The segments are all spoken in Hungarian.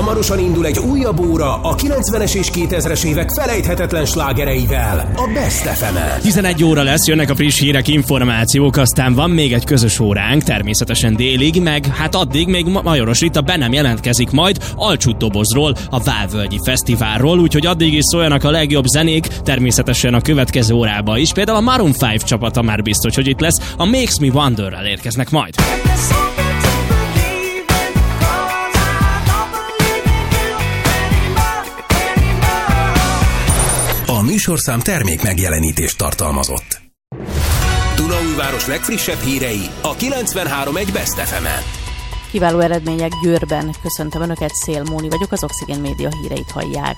Hamarosan indul egy újabb óra a 90-es és 2000-es évek felejthetetlen slágereivel, a Best FM-en. 11 óra lesz, jönnek a friss hírek, információk, aztán van még egy közös óránk, természetesen délig, meg hát addig még Majoros Rita be nem jelentkezik majd Alcsútdobozról, a Válvölgyi Fesztiválról, úgyhogy addig is szóljanak a legjobb zenék, természetesen a következő órában is. Például a Maroon 5 csapata már biztos, hogy itt lesz, a Makes Me Wonder-rel érkeznek majd. A műsorszám termék megjelenítést tartalmazott. Dunaújváros legfrissebb hírei a 93.1 Best FM-en. Kiváló eredmények Győrben. Köszöntöm Önöket, Szél Móni vagyok, az Oxygen Média híreit hallják.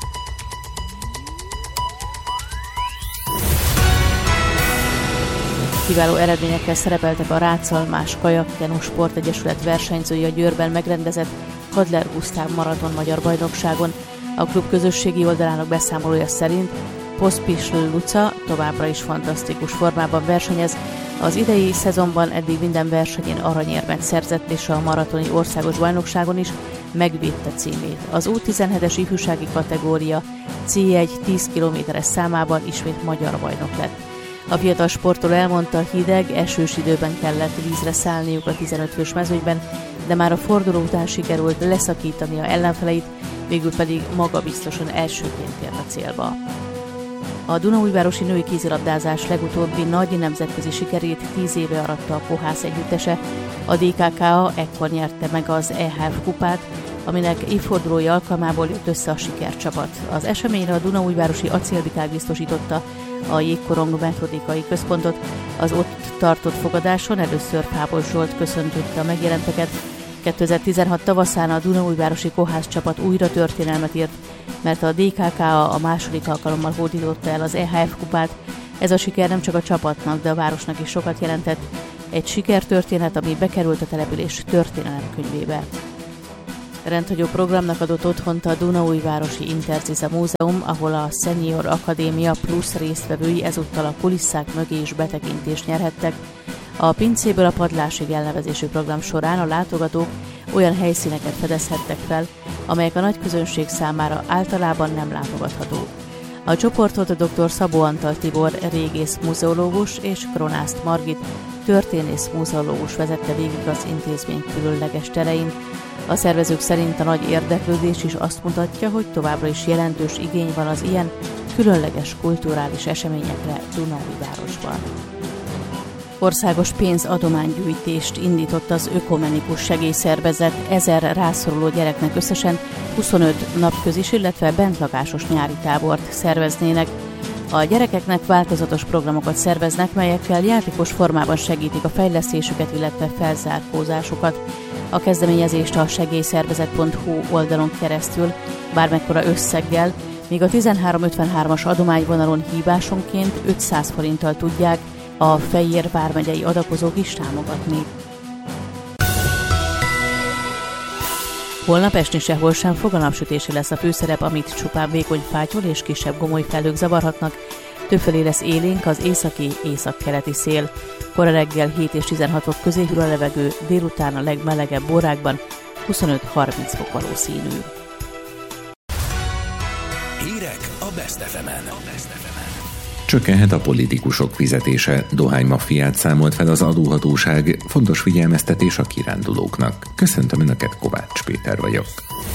Kiváló eredményekkel szerepeltek a Rácalmás Kajakkenu Sportegyesület versenyzői a Győrben megrendezett Kadler Gusztáv maraton magyar bajnokságon. A klub közösségi oldalának beszámolója szerint Poszpisl Luca továbbra is fantasztikus formában versenyez. Az idei szezonban eddig minden versenyén aranyérmet szerzett, és a maratoni országos bajnokságon is megvédte címét. Az U17-es ifjúsági kategória C1 10 km-es számában ismét magyar bajnok lett. A fiatal sportoló elmondta, hideg, esős időben kellett vízre szállniuk a 15 fős mezőnyben, de már a forduló után sikerült leszakítania ellenfeleit, végül pedig magabiztosan elsőként ért a célba. A Dunaújvárosi női kézilabdázás legutóbbi nagy nemzetközi sikerét 10 éve aratta a Kohász együttese. A DKKA ekkor nyerte meg az EHF kupát, aminek évfordulója alkalmából jött össze a sikercsapat. Az eseményre a Dunaújvárosi Acélviták biztosította a Jégkorong metodikai központot. Az ott tartott fogadáson először Fábos Zsolt köszöntötte a megjelenteket. 2016 tavaszán a Dunaújvárosi Kohász csapat újra történelmet írt, mert a DKKA a második alkalommal hódította el az EHF kupát. Ez a siker nem csak a csapatnak, de a városnak is sokat jelentett. Egy sikertörténet, ami bekerült a település történelemkönyvébe. Rendhagyó programnak adott otthont a Dunaújvárosi Interziza Múzeum, ahol a Senior Akadémia plusz résztvevői ezúttal a kulisszák mögé is betekintést nyerhettek. A pincéből a padlásig elnevezésű program során a látogatók olyan helyszíneket fedezhettek fel, amelyek a nagyközönség számára általában nem látogathatók. A csoportot dr. Szabó Antal Tibor régész muzeológus és Kronászt Margit történész muzeológus vezette végig az intézmény különleges terein. A szervezők szerint a nagy érdeklődés is azt mutatja, hogy továbbra is jelentős igény van az ilyen különleges kulturális eseményekre Dunaújvárosban. Országos pénzadománygyűjtést indított az Ökumenikus Segélyszervezet 1000 rászoruló gyereknek összesen 25 napközis, illetve bentlakásos nyári tábort szerveznének. A gyerekeknek változatos programokat szerveznek, melyekkel játékos formában segítik a fejlesztésüket, illetve felzárkózásukat. A kezdeményezést a segélyszervezet.hu oldalon keresztül bármekkora összeggel, míg a 1353-as adományvonalon hívásonként 500 forinttal tudják a Fejér vármegyei adakozók is támogatni. Holnap esni sehol sem fog, a napsütési lesz a főszerep, amit csupán vékony fátyol és kisebb gomoly felhők zavarhatnak. Többfelé lesz élénk az északi-északkeleti szél. Kora reggel 7 és 16 fok közé hűl a levegő, délután a legmelegebb órákban 25-30 fok valószínű. Hírek a Best FM-en. Csökkenhet a politikusok fizetése, dohánymaffiát számolt fel az adóhatóság, fontos figyelmeztetés a kirándulóknak. Köszöntöm Önöket, Kovács Péter vagyok.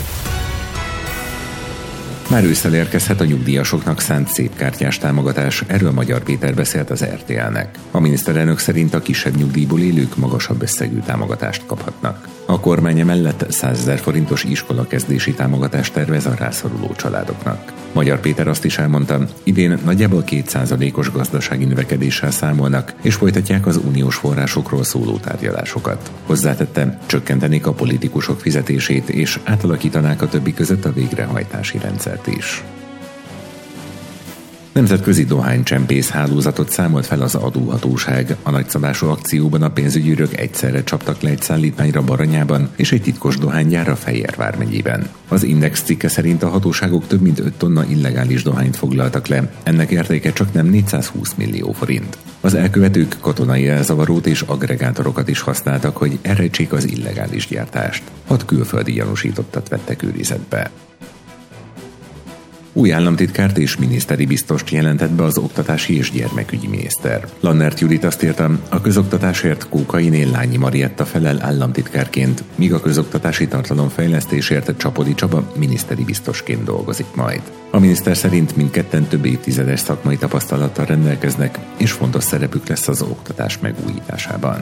Már ősszel érkezhet a nyugdíjasoknak szánt szépkártyás támogatás, erről Magyar Péter beszélt az RTL-nek. A miniszterelnök szerint a kisebb nyugdíjból élők magasabb összegű támogatást kaphatnak. A kormány emellett 100 000 forintos iskolakezdési támogatást tervez a rászoruló családoknak. Magyar Péter azt is elmondta, idén nagyjából 2%-os gazdasági növekedéssel számolnak, és folytatják az uniós forrásokról szóló tárgyalásokat. Hozzátette, csökkentenék a politikusok fizetését, és átalakítanák a többi között a végrehajtási rendszert is. Nemzetközi dohánycsempész hálózatot számolt fel az adóhatóság. A nagyszabású akcióban a pénzügyőrök egyszerre csaptak le egy szállítmányra Baranyában és egy titkos dohánygyárra Fejér vármegyében. Az Index cikke szerint a hatóságok több mint 5 tonna illegális dohányt foglaltak le. Ennek értéke csak nem 420 millió forint. Az elkövetők katonai elzavarót és aggregátorokat is használtak, hogy elrejtsék az illegális gyártást. 6 külföldi gyanúsítottat vettek őrizetbe. Új államtitkárt és miniszteri biztost jelentett be az oktatási és gyermekügyi miniszter. Lannert Judit azt írta, a közoktatásért Kókainé Lányi Marietta felel államtitkárként, míg a közoktatási tartalomfejlesztésért Csapodi Csaba miniszteri biztosként dolgozik majd. A miniszter szerint mindketten több évtizedes szakmai tapasztalattal rendelkeznek, és fontos szerepük lesz az oktatás megújításában.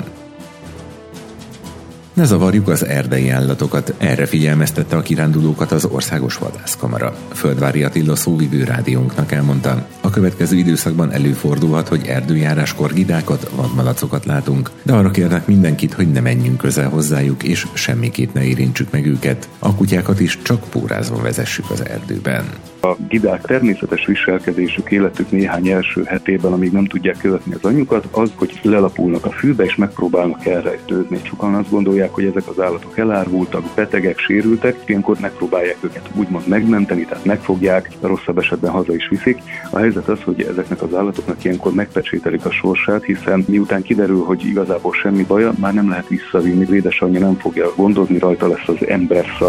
Ne zavarjuk az erdei állatokat, erre figyelmeztette a kirándulókat az Országos Vadászkamara. Földvári Attila szóvivő rádiónknak elmondta, a következő időszakban előfordulhat, hogy erdőjáráskor gidákat, vadmalacokat látunk, de arra kérnek mindenkit, hogy ne menjünk közel hozzájuk, és semmiképp ne érintsük meg őket. A kutyákat is csak pórázva vezessük az erdőben. A gidák természetes viselkedésük életük néhány első hetében, amíg nem tudják követni az anyjukat, az, hogy lelapulnak a fűbe és megpróbálnak elrejtőzni. Sokan azt gondolják, hogy ezek az állatok elárvultak, betegek, sérültek, ilyenkor megpróbálják őket úgymond megmenteni, tehát megfogják, rosszabb esetben haza is viszik. A helyzet az, hogy ezeknek az állatoknak ilyenkor megpecsételik a sorsát, hiszen miután kiderül, hogy igazából semmi baja, már nem lehet visszavinni, édesanyja nem fogja gondozni, rajta lesz az emberszag.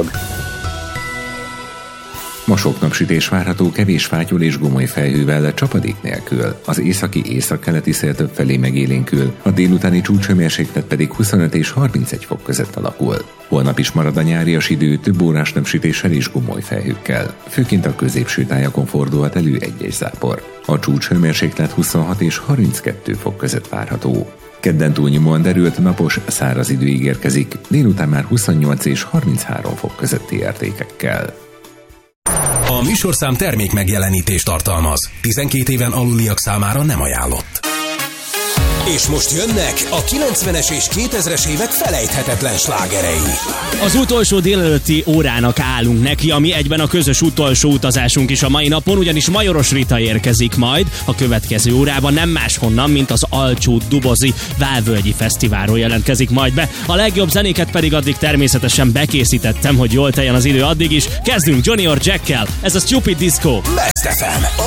Ma sok napsütés várható, kevés fátyol és gomoly felhővel, csapadék nélkül. Az északi északkeleti szél többfelé megélénkül, a délutáni csúcshőmérséklet pedig 25 és 31 fok között alakul. Holnap is marad a nyárias idő, több órás napsütéssel és gomoly felhőkkel. Főként a középső tájakon fordulhat elő egy-egy zápor. A csúcshőmérséklet 26 és 32 fok között várható. Kedden túlnyomóan derült, napos, száraz idő ígérkezik, délután már 28 és 33 fok közötti értékekkel. A műsorszám termék megjelenítést tartalmaz. 12 éven aluliak számára nem ajánlott. És most jönnek a 90-es és 2000-es évek felejthetetlen slágerei. Az utolsó délelőtti órának állunk neki, ami egyben a közös utolsó utazásunk is a mai napon, ugyanis Majoros Rita érkezik majd a következő órában, nem máshonnan, mint az Alcsút-Dobozi Válvölgyi Fesztiválról jelentkezik majd be. A legjobb zenéket pedig addig természetesen bekészítettem, hogy jól teljen az idő addig is. Kezdünk Johnny or Jackkel, ez a Stupid Disco. Best FM,